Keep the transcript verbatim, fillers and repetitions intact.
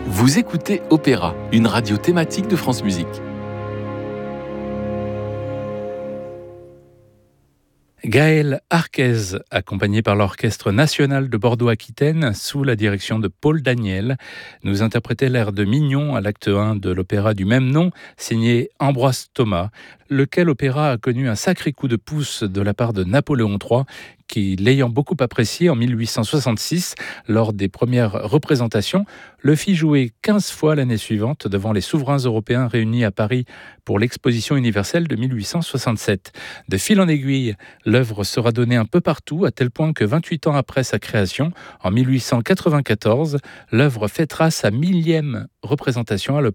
Vous écoutez Opéra, une radio thématique de France Musique. Gaël Arquez, accompagné par l'Orchestre national de Bordeaux-Aquitaine, sous la direction de Paul Daniel, nous interprétait l'air de Mignon à l'acte un de l'opéra du même nom, signé Ambroise Thomas, lequel opéra a connu un sacré coup de pouce de la part de Napoléon trois, qui, l'ayant beaucoup apprécié en mille huit cent soixante-six, lors des premières représentations, le fit jouer quinze fois l'année suivante devant les souverains européens réunis à Paris pour l'exposition universelle de mille huit cent soixante-sept. De fil en aiguille, l'œuvre sera donnée un peu partout, à tel point que vingt-huit ans après sa création, en mille huit cent quatre-vingt-quatorze, l'œuvre fêtera sa millième représentation à l'Opéra